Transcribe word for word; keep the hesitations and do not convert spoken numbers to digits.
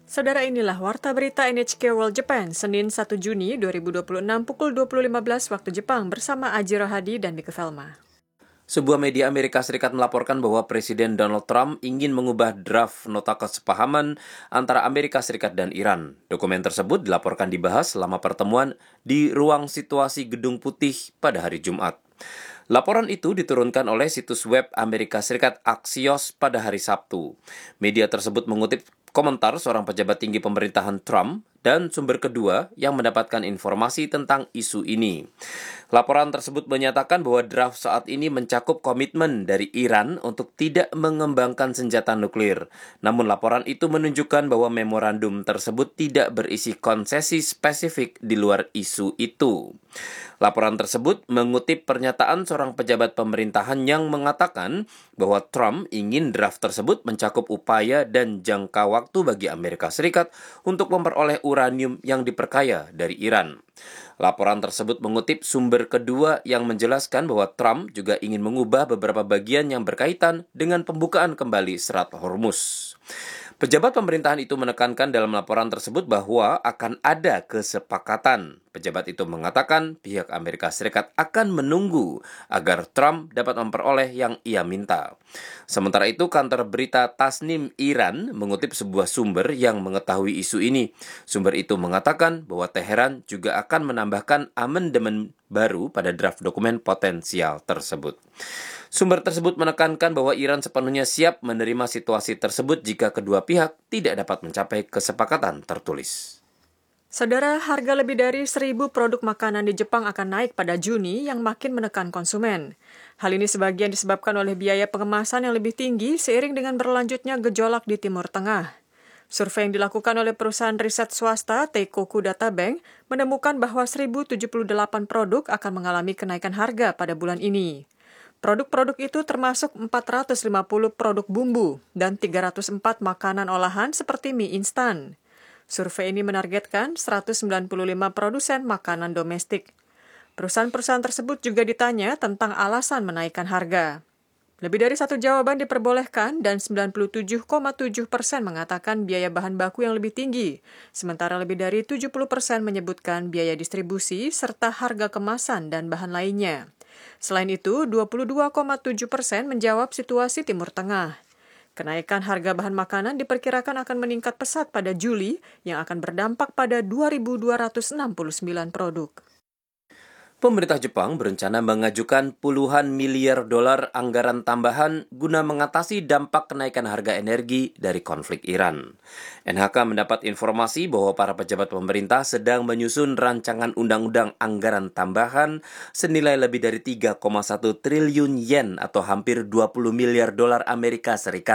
Saudara, inilah Warta Berita N H K World Japan, Senin satu Juni dua ribu dua puluh enam pukul dua puluh lima belas waktu Jepang bersama Ajiro Hadi dan Mika Velma. Sebuah media Amerika Serikat melaporkan bahwa Presiden Donald Trump ingin mengubah draft nota kesepahaman antara Amerika Serikat dan Iran. Dokumen tersebut dilaporkan dibahas selama pertemuan di ruang situasi Gedung Putih pada hari Jumat. Laporan itu diturunkan oleh situs web Amerika Serikat Axios pada hari Sabtu. Media tersebut mengutip komentar seorang pejabat tinggi pemerintahan Trump dan sumber kedua yang mendapatkan informasi tentang isu ini. Laporan tersebut menyatakan bahwa draft saat ini mencakup komitmen dari Iran untuk tidak mengembangkan senjata nuklir. Namun laporan itu menunjukkan bahwa memorandum tersebut tidak berisi konsesi spesifik di luar isu itu. Laporan tersebut mengutip pernyataan seorang pejabat pemerintahan yang mengatakan bahwa Trump ingin draft tersebut mencakup upaya dan jangka waktu bagi Amerika Serikat untuk memperoleh uranium yang diperkaya dari Iran. Laporan tersebut mengutip sumber kedua yang menjelaskan bahwa Trump juga ingin mengubah beberapa bagian yang berkaitan dengan pembukaan kembali Selat Hormuz. Pejabat pemerintahan itu menekankan dalam laporan tersebut bahwa akan ada kesepakatan. Pejabat itu mengatakan pihak Amerika Serikat akan menunggu agar Trump dapat memperoleh yang ia minta. Sementara itu, kantor berita Tasnim Iran mengutip sebuah sumber yang mengetahui isu ini. Sumber itu mengatakan bahwa Teheran juga akan menambahkan amandemen baru pada draft dokumen potensial tersebut. Sumber tersebut menekankan bahwa Iran sepenuhnya siap menerima situasi tersebut jika kedua pihak tidak dapat mencapai kesepakatan tertulis. Saudara, harga lebih dari seribu produk makanan di Jepang akan naik pada Juni yang makin menekan konsumen. Hal ini sebagian disebabkan oleh biaya pengemasan yang lebih tinggi seiring dengan berlanjutnya gejolak di Timur Tengah. Survei yang dilakukan oleh perusahaan riset swasta Teikoku Data Bank menemukan bahwa seribu tujuh puluh delapan produk akan mengalami kenaikan harga pada bulan ini. Produk-produk itu termasuk empat ratus lima puluh produk bumbu dan tiga ratus empat makanan olahan seperti mie instan. Survei ini menargetkan seratus sembilan puluh lima produsen makanan domestik. Perusahaan-perusahaan tersebut juga ditanya tentang alasan menaikkan harga. Lebih dari satu jawaban diperbolehkan dan sembilan puluh tujuh koma tujuh persen mengatakan biaya bahan baku yang lebih tinggi, sementara lebih dari tujuh puluh persen menyebutkan biaya distribusi serta harga kemasan dan bahan lainnya. Selain itu, dua puluh dua koma tujuh persen menjawab situasi Timur Tengah. Kenaikan harga bahan makanan diperkirakan akan meningkat pesat pada Juli yang akan berdampak pada dua ribu dua ratus enam puluh sembilan produk. Pemerintah Jepang berencana mengajukan puluhan miliar dolar anggaran tambahan guna mengatasi dampak kenaikan harga energi dari konflik Iran. N H K mendapat informasi bahwa para pejabat pemerintah sedang menyusun rancangan undang-undang anggaran tambahan senilai lebih dari tiga koma satu triliun yen atau hampir dua puluh miliar dolar Amerika Serikat